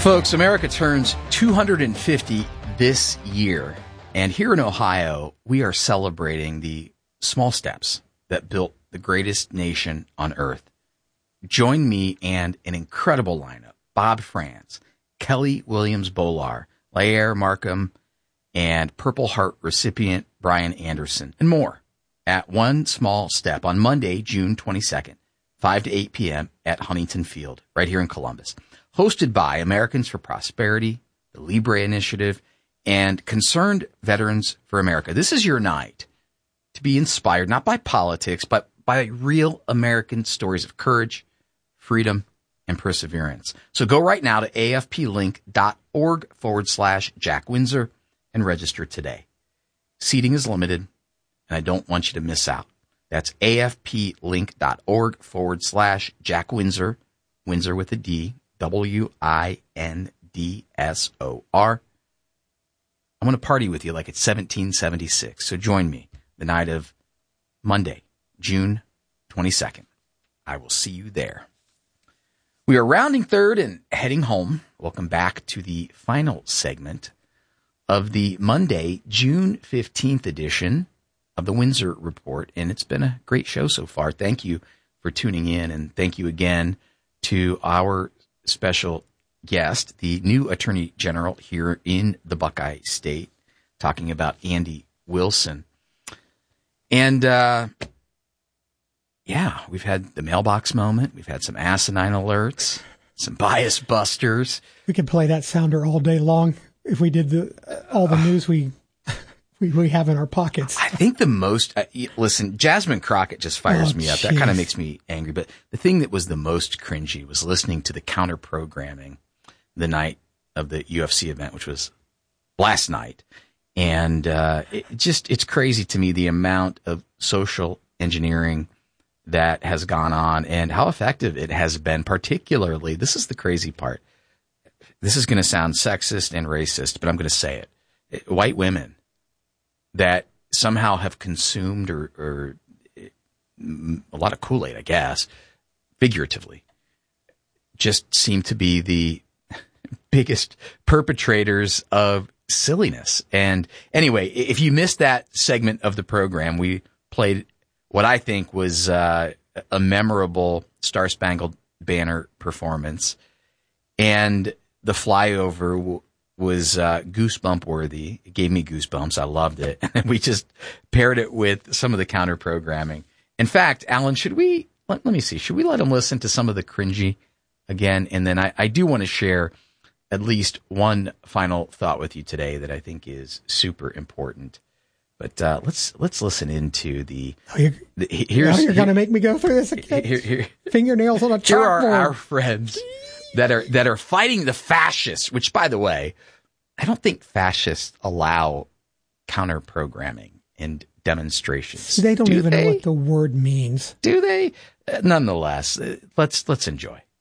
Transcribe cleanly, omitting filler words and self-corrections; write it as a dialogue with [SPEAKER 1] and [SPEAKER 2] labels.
[SPEAKER 1] Folks, America turns 250 this year. And here in Ohio, we are celebrating the small steps that built the greatest nation on earth. Join me and an incredible lineup. Bob Frantz, Kelly Williams-Bolar, Lair Markham, and Purple Heart recipient Brian Anderson, and more at One Small Step on Monday, June 22nd, 5 to 8 p.m. at Huntington Field, right here in Columbus. Hosted by Americans for Prosperity, the Libre Initiative, and Concerned Veterans for America. This is your night to be inspired, not by politics, but by real American stories of courage, freedom, and perseverance. So go right now to afplink.org/Jack Windsor and register today. Seating is limited, and I don't want you to miss out. That's afplink.org/Jack Windsor, Windsor with a D, WINDSOR. I'm going to party with you like it's 1776. So join me the night of Monday, June 22nd. I will see you there. We are rounding third and heading home. Welcome back to the final segment of the Monday, June 15th edition of the Windsor Report. And it's been a great show so far. Thank you for tuning in. And thank you again to our special guest, the new Attorney General here in the Buckeye State, talking about Andy Wilson. And, we've had the mailbox moment. We've had some asinine alerts, some bias busters.
[SPEAKER 2] We could play that sounder all day long if we did all the news we have in our pockets.
[SPEAKER 1] I think the most, listen, Jasmine Crockett just fires me up. That kind of makes me angry. But the thing that was the most cringy was listening to the counter programming the night of the UFC event, which was last night. And it's crazy to me the amount of social engineering that has gone on and how effective it has been, particularly, this is the crazy part. This is going to sound sexist and racist, but I'm going to say it. White women that somehow have consumed or a lot of Kool-Aid, I guess, figuratively, just seem to be the biggest perpetrators of silliness. And anyway, if you missed that segment of the program, we played what I think was a memorable Star Spangled Banner performance. And the flyover was goosebump worthy. It gave me goosebumps. I loved it. And we just paired it with some of the counter programming. In fact, Alan, should we let me see. Should we let them listen to some of the cringy again? And then I do want to share at least one final thought with you today that I think is super important. But let's listen into the. You're
[SPEAKER 2] going to make me go through this again. Fingernails on a chalkboard.
[SPEAKER 1] Here are our friends that are fighting the fascists. Which, by the way, I don't think fascists allow counter programming and demonstrations.
[SPEAKER 2] They don't even know what the word means.
[SPEAKER 1] Do they? Nonetheless, let's enjoy.